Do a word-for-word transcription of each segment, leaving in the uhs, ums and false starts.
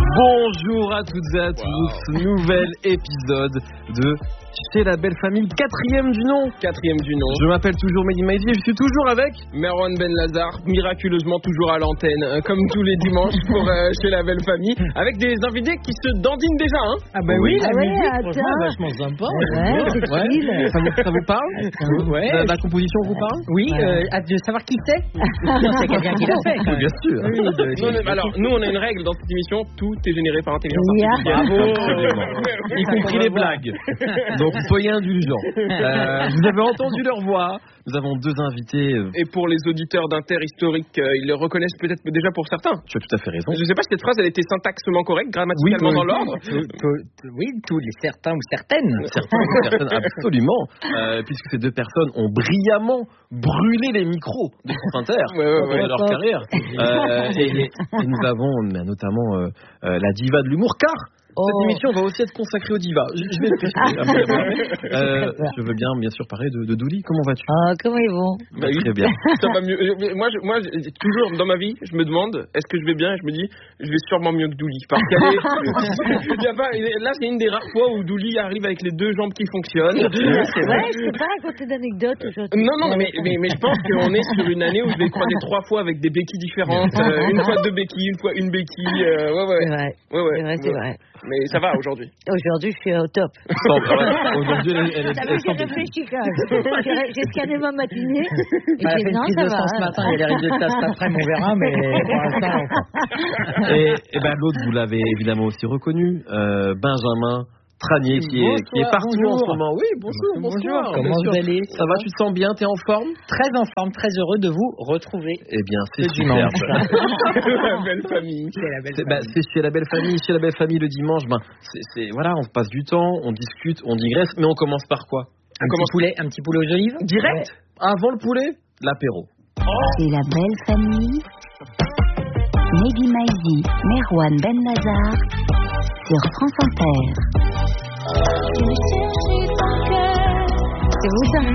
Bonjour à toutes et à tous, wow. Nouvel épisode de Chez la belle famille, quatrième du nom. Quatrième du nom. Je m'appelle toujours Mehdi Maizi et je suis toujours avec Merwan Ben Lazar, miraculeusement toujours à l'antenne, euh, comme tous les dimanches pour euh, Chez la belle famille, avec des invités qui se dandinent déjà, hein. Ah bah oui, oui la ah musique, ouais, franchement, vachement sympa. Ouais, c'est ouais. chill. Ça, vous, ça vous parle? Ouais. La, la composition vous parle? Oui, ouais. euh, hâte de savoir qui c'est. Non, c'est quelqu'un qui l'a fait. Oui, bien sûr. Oui, de, de, non, mais, alors, nous, on a une règle dans cette émission, tout est généré par intelligence yeah. artificielle. Bravo. Y compris les blagues. Donc, soyez indulgents. Euh, vous avez entendu leur voix. Nous avons deux invités. Euh... Et pour les auditeurs d'Inter historique, euh, ils le reconnaissent peut-être déjà pour certains. Tu as tout à fait raison. Je ne sais pas si cette phrase, elle était syntaxement correcte, grammaticalement oui, dans l'ordre. Oui, tous les certains ou certaines. Certains ou certaines, absolument. Euh, puisque ces deux personnes ont brillamment brûlé les micros de France Inter ouais, ouais, ouais, dans leur carrière. Euh, et, et, et nous avons notamment euh, euh, la diva de l'humour, car Oh. cette émission va aussi être consacrée aux divas. Je, je vais le préciser. euh, je veux bien, bien sûr, parler de, de Douli. Comment vas-tu? Ah, comment ils vont? Bah, oui. Très bien. Ça va mieux. Moi, je, moi, toujours dans ma vie, je me demande, est-ce que je vais bien? Et je me dis, je vais sûrement mieux que Douli. Parce qu'elle est... y a pas... Là, c'est une des rares fois où Douli arrive avec les deux jambes qui fonctionnent. Ouais, je sais pas raconter d'anecdotes aujourd'hui. Non, non, mais, mais, mais je pense qu'on est sur une année où je vais croiser trois fois avec des béquilles différentes. Euh, une fois deux béquilles, une fois une béquille. Euh, ouais, ouais. C'est vrai. Ouais, ouais. C'est vrai, c'est vrai. Mais ça va aujourd'hui. Aujourd'hui, je suis au top. Aujourd'hui, elle, elle, ça veut dire j'ai réfléchi quand même. J'ai, j'ai scanné ma matinée. Et bah, j'ai dit non, ça va. Ce matin, il y a les résultats cet après-midi, on verra, mais pour l'instant. Et, et ben l'autre, vous l'avez évidemment aussi reconnu, euh, Benjamin Tranier, qui est, qui est partout bonjour. En ce moment. Oui, bonjour, bonjour. bonjour. Comment vous allez? Ça va, tu te sens bien? T'es en forme? Très en forme, très heureux de vous retrouver. Eh bien, c'est le superbe. La belle famille. C'est la belle c'est, famille. bah, c'est chez la belle famille, chez la belle famille le dimanche. Ben, c'est, c'est voilà, on passe du temps, on discute, on digresse, mais on commence par quoi? Un petit poulet, un petit poulet aux olives. Direct. Ouais. Avant le poulet, l'apéro. Oh. C'est la belle famille. Mehdi Maizi, Merwan Ben Lazar sur France Inter. C'est vous ça?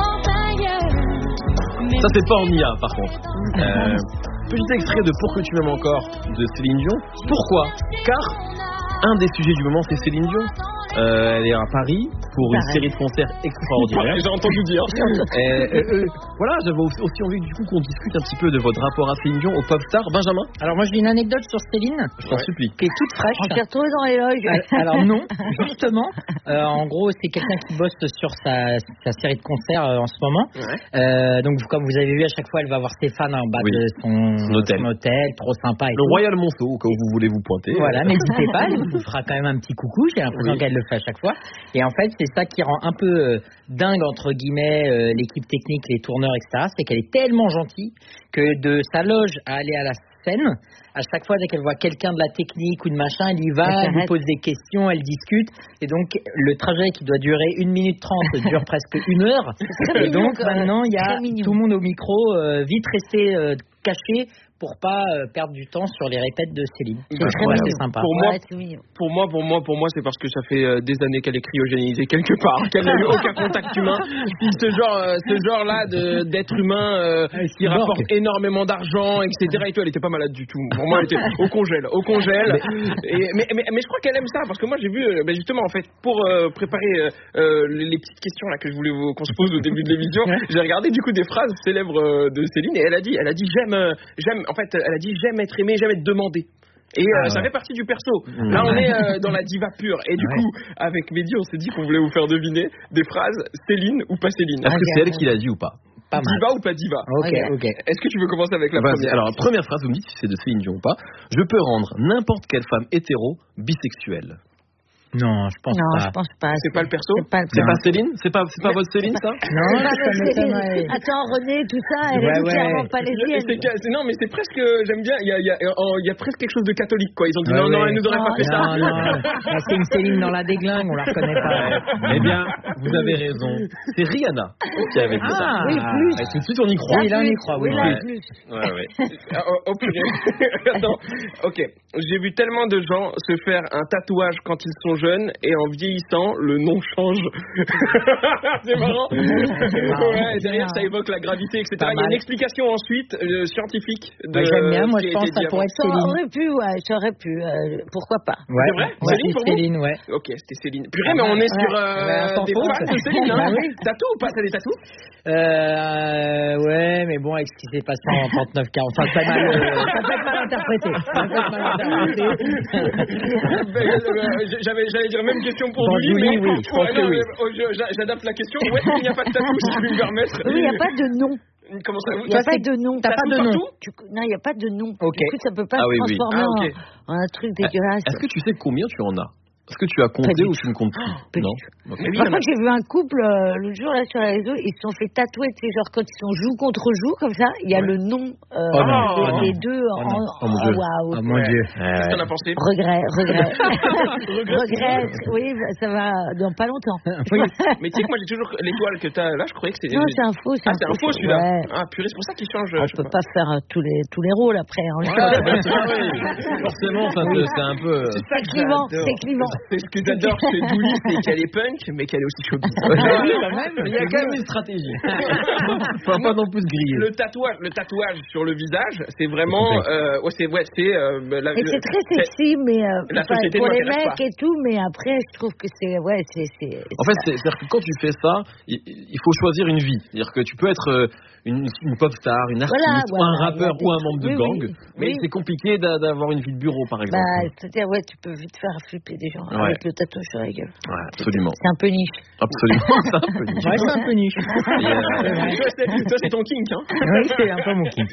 Ça c'est pas en I A par contre. Euh, petit extrait de Pour que tu m'aimes encore de Céline Dion. Pourquoi? Car un des sujets du moment c'est Céline Dion. Euh, elle est à Paris pour une série de concerts extraordinaires. J'ai entendu dire. Et, et, et, voilà, j'avais aussi envie du coup qu'on discute un petit peu de votre rapport à Céline Dion, au pop star. Benjamin. Alors moi j'ai une anecdote sur Céline. Je t'en ouais. supplie. Qui est toute fraîche. On s'est retrouvés dans les loges. Alors non, justement. Euh, en gros, c'est quelqu'un qui bosse sur sa, sa série de concerts euh, en ce moment. Ouais. Euh, donc comme vous avez vu, à chaque fois, elle va voir Stéphane en bas oui. de son, son, hôtel. son hôtel, trop sympa. Et le tout. Royal Monceau, au cas où vous voulez vous pointer. Voilà, n'hésitez pas, elle vous fera quand même un petit coucou. J'ai l'impression oui. qu'elle le fait à chaque fois. Et en fait, c'est ça qui rend un peu euh, dingue, entre guillemets, euh, l'équipe technique, les tourneurs, et cetera. C'est qu'elle est tellement gentille que de sa loge à aller à la scène, à chaque fois, dès qu'elle voit quelqu'un de la technique ou de machin, elle y va, elle lui pose des questions, elle discute. Et donc, le trajet qui doit durer une minute trente dure presque une heure. Et donc, maintenant, il y a tout le monde au micro, euh, vite resté euh, caché pour pas euh, perdre du temps sur les répètes de Céline. C'est très ouais, c'est sympa. Pour moi, pour moi, pour moi, pour moi, c'est parce que ça fait euh, des années qu'elle est cryogénisée quelque part, qu'elle n'a eu aucun contact humain. Puis ce genre, euh, ce genre-là de, d'être humain euh, qui rapporte énormément d'argent, et cetera. Et tout, elle était pas malade du tout. Pour moi, elle était au congèle, au congèle. Mais, et, mais, mais, mais je crois qu'elle aime ça parce que moi, j'ai vu, euh, ben justement, en fait, pour euh, préparer euh, euh, les petites questions là que je voulais vous, qu'on se pose au début de l'émission, j'ai regardé du coup des phrases célèbres euh, de Céline et elle a dit, elle a dit, j'aime, euh, j'aime. En fait, elle a dit j'aime être aimé, j'aime être demandé. Et euh, ah ouais. ça fait partie du perso. Mmh. Là, on est euh, dans la diva pure. Et du ouais. coup, avec Mehdi, on s'est dit qu'on voulait vous faire deviner des phrases Céline ou pas Céline. Est-ce okay. que c'est elle qui l'a dit ou pas? Pas diva ou pas diva? Ok, ok. Est-ce que tu veux commencer avec la bah, première? Alors, la première phrase, vous me dites si c'est de Céline Dion ou pas. Je peux rendre n'importe quelle femme hétéro bisexuelle. Non, je pense non, pas. je pense pas. C'est pas le perso? C'est pas, le c'est pas Céline? C'est pas, c'est pas votre Céline, ça? Non, c'est pas votre Céline. Attends, René, tout ça, elle ouais, est ouais. clairement pas lesbienne. C'est, c'est, non, mais c'est presque, j'aime bien, il y a, y, a, y a presque quelque chose de catholique, quoi. Ils ont dit ouais, non, ouais. non, elle nous aurait non, pas fait non, ça. Non, non, c'est une Céline dans la déglingue, on la reconnaît pas. Eh bien, vous avez raison. C'est Rihanna qui avait dit ça. Oui, plus. Et tout de suite, on y croit. Oui, là, on y croit, oui. Là, plus. Ouais, ouais. Oh, purée. Attends, ok. J'ai vu tellement de gens se faire un tatouage quand ils sont jeune et en vieillissant, le nom change. C'est marrant. Ouais, et derrière, ça évoque la gravité, et cetera. Il y a une explication ensuite euh, scientifique. De, bah, j'aime bien, moi je pense que ça pourrait être Ça Céline. aurait pu, ouais, ça aurait pu. Euh, pourquoi pas? Ouais, c'est vrai ouais, Céline, pour Céline, ouais. Ok, c'était Céline. Purée, mais on est sur euh, Ouais, des faute. fans de Céline, hein. Bah oui. Tatou ou pas? T'as des tatous? Euh, ouais, mais bon, avec ce qui s'est passé en trente-neuf quarante, ça peut être mal, euh, ça peut être mal interprété. Ça peut être mal interprété. J'avais, j'allais dire même question pour Bon, Julie, Julie, mais oui, je pense ouais, que non, oui. mais, oh, je- j'a- j'adapte la question. Où est-ce qu'il n'y a pas de tatou, si je puis me permettre? Oui, il n'y a pas de nom. Comment ça? Il n'y a Toi, pas c'est- de nom. T'as pas de nom. partout? Tu- Non, il n'y a pas de nom. Ok. Du coup, ça ne peut pas Ah se oui, oui. transformer Ah, ok. en, en un truc dégueulasse. Est-ce que tu sais combien tu en as? Est-ce que tu as compté du ou tu ne comptes plus? Pas Non. du Ok. Mais oui, Par il y en a- contre, j'ai vu un couple euh, l'autre jour là sur les réseaux, ils se sont fait tatouer, tu sais, genre quand ils sont joue contre joue comme ça, il y a Ouais. le nom euh, Oh non, des, oh non. des deux Oh en. non. Oh mon Dieu. waouh. Oh mon Ouais. Dieu. Qu'est-ce que t'en as pensé? Regret, regret. Regret. regret. Oui, bah, ça va dans pas longtemps. Oui. Mais tu sais que moi j'ai toujours l'étoile que t'as là, je croyais que c'était. Non, c'est un faux. Ah, c'est un faux celui-là. Ouais. Ah, purée, c'est pour ça qu'il change. On je sais peut pas faire euh, tous les tous les rôles après. hein. Ouais, bah, c'est pareil. Forcément, ça te- c'est un peu. euh, C'est clivant, c'est clivant. C'est ce que j'adore chez Douli, c'est qu'elle est punk, mais qu'elle est aussi showbiz. Oui, quand même. Il y a quand même une stratégie. Faut pas non plus se griller. Le tatouage, le tatouage sur le visage, c'est vraiment, euh, ouais, c'est, ouais, c'est, euh, la, Et c'est très sexy, mais euh, la enfin, société pour ne les m'intéresse mecs pas. et tout, mais après, je trouve que c'est, ouais, c'est, c'est. En fait, c'est- c'est-à-dire que quand tu fais ça, il, il faut choisir une vie. C'est-à-dire que tu peux être euh, une, une pop star, une artiste, Voilà, ou un voilà, rappeur, il y a ou un des- membre de oui, gang. oui, Mais oui. c'est compliqué d'a- d'avoir une vie de bureau, par exemple. Bah, c'est-à-dire, ouais, tu peux vite faire flipper des gens Ouais. avec le tatouage sur la gueule. Ouais, absolument. C'est un peu niche. Absolument. C'est un peu niche. Ouais, c'est un peu niche. Et, euh, toi, c'est, toi, c'est ton kink, hein. Oui, c'est un peu mon kiff.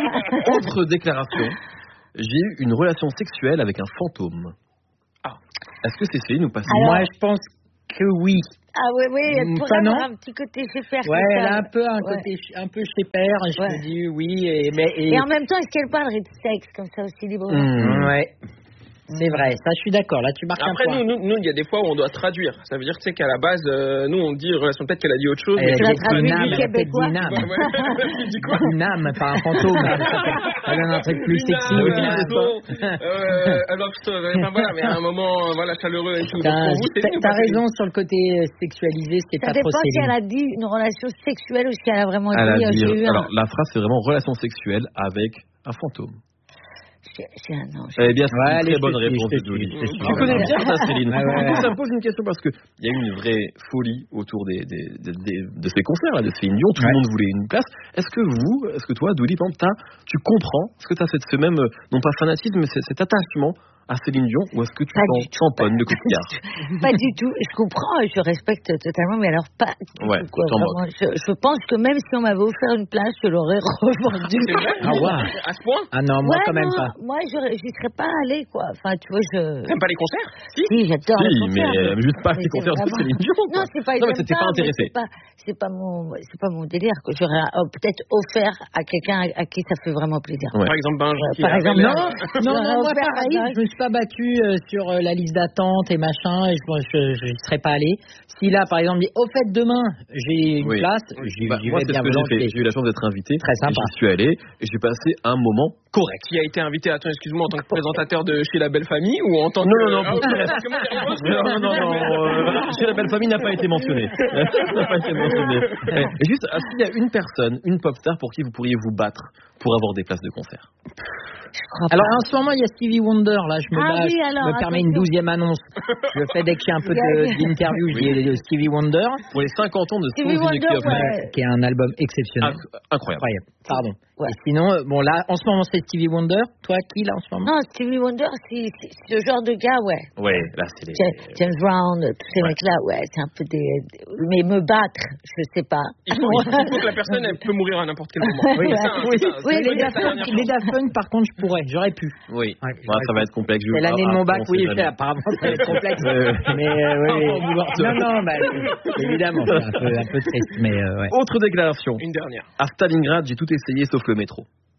autre déclaration. J'ai eu une relation sexuelle avec un fantôme. Ah. Est-ce que c'est Céline ou pas Céline? Alors- Moi, je pense que oui. Ah ouais, ouais, elle Mm, pourrait pas avoir non. un petit côté chez Père. Ouais, comme elle ça. a un peu un Ouais. côté ch- un peu chez père. Je Ouais. me dis oui, et, mais et, Et en même temps, est-ce qu'elle parlerait de sexe comme ça aussi librement? Mmh. ouais, c'est vrai. Ça, je suis d'accord. Là, tu marques Après, un point. nous, nous, nous, il y a des fois où on doit traduire. Ça veut dire, tu sais, qu'à la base, euh, nous, on dit relation, peut-être qu'elle a dit autre chose. Elle mais a tu l'as dit traduit une âme, du elle a peut-être québécois. dit une âme. Ouais, ouais. Tu dis quoi? Une âme, pas un fantôme. Elle donne un truc plus Une sexy. âme, une un âme. son, euh, un love story. Enfin voilà, mais à un moment, voilà, chaleureux et tout. Donc, T'as pour vous, c'est t'as- tout, t'as pas raison sur le côté euh, sexualisé, c'est Ça pas trop dépend si elle Céline. a dit une relation sexuelle ou si elle a vraiment Elle a dit, euh, dit- j'ai eu un. alors, la phrase, c'est vraiment relation sexuelle avec un fantôme. C'est c'est un ange. Eh bien, c'est Ouais, une allez, très bonne je te suis, réponse je de te Julie. suis, je te suis. Tu connais bien ça, Céline. Ouais, ouais, ouais. Ça me pose une question parce qu'il y a eu une vraie folie autour des, des, des, des- de ces concerts, là, de Céline Dion. Tout Ouais. le monde voulait une place. Est-ce que vous, est-ce que toi, Douli, par exemple, t'as- tu comprends, est-ce que tu as cette, ce même, euh, non pas fanatisme, mais c'est- cet attachement à Céline Dion, ou est-ce que tu Pas du t'en tamponnes de coquillard? Pas du tout. Je comprends, je respecte totalement, mais alors pas du Ouais, tout. Quoi, t'en vraiment. Je, je pense que même si on m'avait offert une place, je l'aurais revendue. C'est vrai? Ah, ouais. À ce point? Ah non, moi Ouais, quand même non, pas. Moi, j'aurais- j'y serais pas allée, quoi. Enfin, tu vois, je. T'aimes pas les concerts? Si. Si, j'adore les Si, concerts. mais euh, juste pas Mais les c'est concerts de vraiment- Céline Dion. quoi. Non, c'est pas. Non, mais j'aime t'étais pas mais intéressé. C'est pas, c'est pas mon, c'est pas mon délire. Que j'aurais euh, peut-être offert à quelqu'un à, à qui ça fait vraiment plaisir. Ouais. Par exemple, Benji. Ouais, qui par avait exemple, l'air- Non, non, J'aurais non, moi offert pareil, à- je me suis pas battu euh, sur euh, la liste d'attente et machin, et je je, je, je serais pas allé. Si là, par exemple, dit, au fait, demain, j'ai une Oui. place, j'y Bah, j'y moi, vais c'est bien ce que j'ai fait. volontiers. J'ai eu la chance d'être invité. Très sympa. Et j'y suis allé et j'ai passé un moment correct. Qui a été invité, attends, excuse-moi, en tant que présentateur de Chez la Belle Famille ou en tant que. Non, non, non, Ah, pour- ok, parce que moi, j'ai rien Non, non, non, non, euh, chez la belle famille n'a pas été mentionné. n'a pas été mentionné. Et juste, est-ce qu'il y a une personne, une pop star pour qui vous pourriez vous battre pour avoir des places de concert? Je crois Alors pas. en ce moment, il y a Stevie Wonder, là, je me, Ah bats, oui, je alors, me permets une attention. douzième annonce. Je fais dès que j'ai un peu de- d'interview, j'ai de Stevie Wonder, Pour les cinquante ans de Stevie Songs in Wonder, Exile. ouais. qui est un album exceptionnel. Inc- Incroyable. Incroyable. Pardon. Ouais. Et sinon, euh, bon là, en ce moment, c'est Stevie Wonder. Toi, qui là en ce moment? Non, Stevie Wonder, c'est c'est ce genre de gars, ouais. Ouais, là, c'est les. James, James Brown, tous ces Ouais. mecs-là, ouais, c'est un peu des, des- Mais me battre, je sais pas. Il faut, il faut- il faut que la personne elle peut mourir à n'importe quel moment. Oui, C'est ça, oui, c'est ça. oui, C'est les la Daft dernière Punk, les chance. Daft Punk, par contre, je pourrais, j'aurais pu. Oui. Ouais, Ouais, ça va être complexe. C'est l'année de mon bac, oui, je je sais, apparemment, ça va être complexe. Ouais. Mais euh, oui, On va oui. vouloir te- Non, non, bah, évidemment, c'est un peu, un peu triste, mais euh, ouais. Autre déclaration. Une dernière. À Stalingrad, j'ai tout essayé sauf le métro.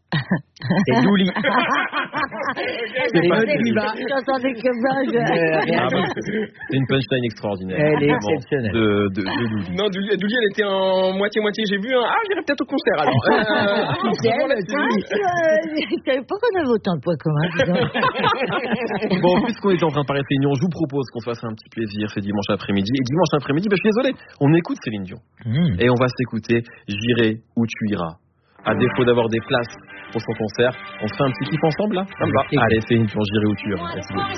C'est Douli. C'est pas pas J'entendais que blague. Ah bah, c'est une punchline extraordinaire. Elle est vraiment, exceptionnelle. De, de, de Douli. Non, Douli, Douli, elle était en moitié-moitié. J'ai vu un. Ah, j'irai peut-être au concert alors. Euh, ah, C'est elle, là, c'est Ah, lui. je ne savais pas qu'on avait autant de points communs. dis donc. Bon, puisqu'on était en train de parler de Céline Dion, je vous propose qu'on se fasse un petit plaisir, c'est dimanche après-midi. Et dimanche après-midi, bah, je suis désolé, on écoute Céline Dion. Mmh. Et on va s'écouter J'irai où tu iras. À défaut d'avoir des places pour son concert, on se fait un petit kiff ensemble là. Ça me va. Allez, Céline Dion, J'irai où tu iras. Let's go.